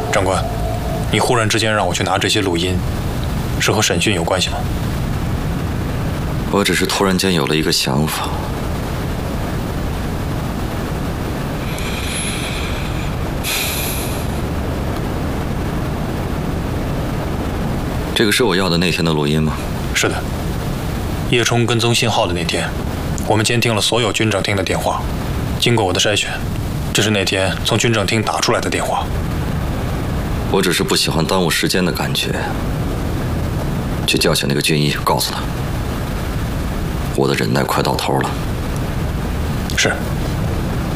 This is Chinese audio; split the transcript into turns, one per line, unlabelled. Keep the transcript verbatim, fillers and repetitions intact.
长官，你忽然之间让我去拿这些录音，是和审讯有关系吗？
我只是突然间有了一个想法。这个是我要的那天的录音吗？
是的。叶冲跟踪信号的那天，我们监听了所有军政厅的电话，经过我的筛选，这是那天从军政厅打出来的电话。
我只是不喜欢耽误时间的感觉。去叫醒那个军医，告诉他，我的忍耐快到头了。
是。